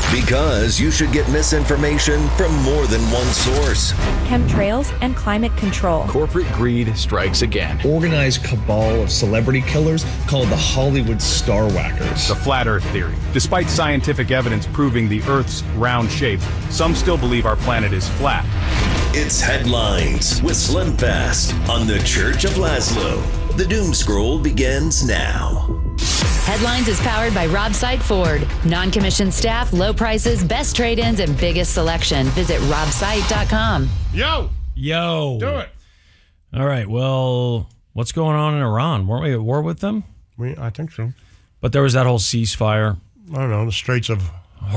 Because you should get misinformation from more than one source. Chemtrails and climate control. Corporate greed strikes again. Organized cabal of celebrity killers called the Hollywood Star Whackers. The flat Earth theory. Despite scientific evidence proving the Earth's round shape, some still believe our planet is flat. It's Headlines with Slim Fast on the Church of Laszlo. The Doom Scroll begins now. Headlines is powered by Rob Sight Ford. Non-commissioned staff, low prices, best trade-ins, and biggest selection. Visit robsight.com. Yo! Do it. All right, well, what's going on in Iran? Weren't we at war with them? I think so. But there was that whole ceasefire. I don't know, the Straits of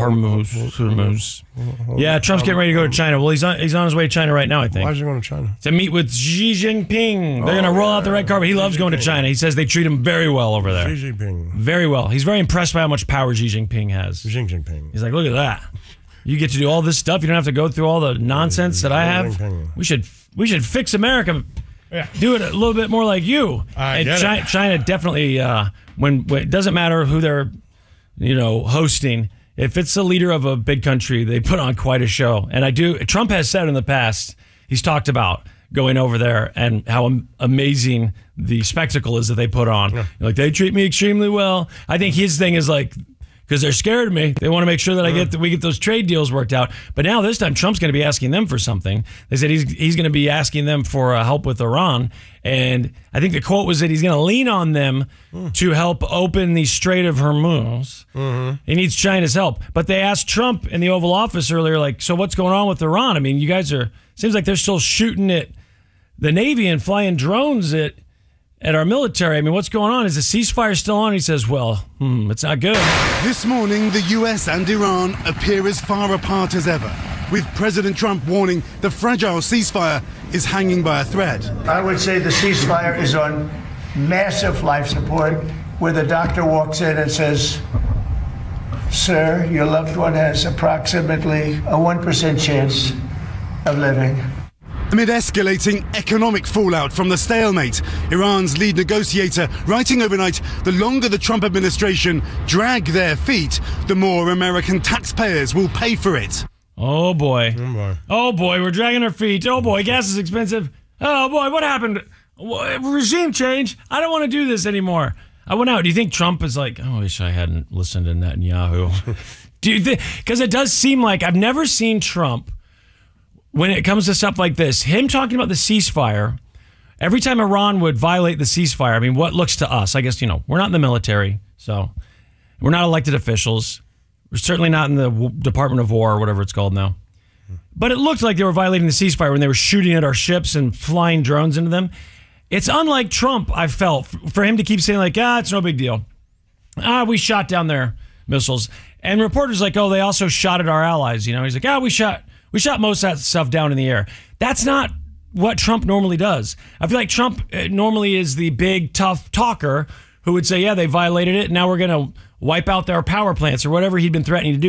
Hormuz. Yeah, Trump's getting ready to go to China. Well, he's on his way to China right now, I think. Why is he going to China? To meet with Xi Jinping. They're going to roll out the red carpet. He loves going to China. He says they treat him very well over there. Xi Jinping. Very well. He's very impressed by how much power Xi Jinping has. Xi Jinping. He's like, look at that. You get to do all this stuff. You don't have to go through all the nonsense that I have. We should fix America. Yeah. Do it a little bit more like you. China definitely, when it doesn't matter who they're, hosting. If it's the leader of a big country, they put on quite a show. And Trump has said in the past, he's talked about going over there and how amazing the spectacle is that they put on. Yeah. Like, they treat me extremely well. I think his thing is like, because they're scared of me. They want to make sure that we get those trade deals worked out. But now this time, Trump's going to be asking them for something. They said he's going to be asking them for help with Iran. And I think the quote was that he's going to lean on them to help open the Strait of Hormuz. Mm-hmm. He needs China's help. But they asked Trump in the Oval Office earlier, like, so what's going on with Iran? I mean, you guys seems like they're still shooting at the Navy and flying drones at our military. I mean, what's going on? Is the ceasefire still on? He says, well, it's not good. This morning, the US and Iran appear as far apart as ever, with President Trump warning the fragile ceasefire is hanging by a thread. I would say the ceasefire is on massive life support, where the doctor walks in and says, sir, your loved one has approximately a 1% chance of living. Amid escalating economic fallout from the stalemate, Iran's lead negotiator writing overnight, the longer the Trump administration drag their feet, the more American taxpayers will pay for it. Oh, boy. Oh, boy, we're dragging our feet. Oh, boy, gas is expensive. Oh, boy, what happened? Regime change. I don't want to do this anymore. I went out. Do you think Trump is like, I wish I hadn't listened to Netanyahu? Do you think? Because it does seem like I've never seen Trump, when it comes to stuff like this, him talking about the ceasefire, every time Iran would violate the ceasefire, I mean, what looks to us, I guess, we're not in the military, so we're not elected officials. We're certainly not in the Department of War or whatever it's called now. But it looked like they were violating the ceasefire when they were shooting at our ships and flying drones into them. It's unlike Trump, I felt, for him to keep saying like, it's no big deal. We shot down their missiles. And reporters like, they also shot at our allies. He's like, we shot most of that stuff down in the air. That's not what Trump normally does. I feel like Trump normally is the big, tough talker who would say, they violated it, and now we're going to wipe out their power plants or whatever he'd been threatening to do.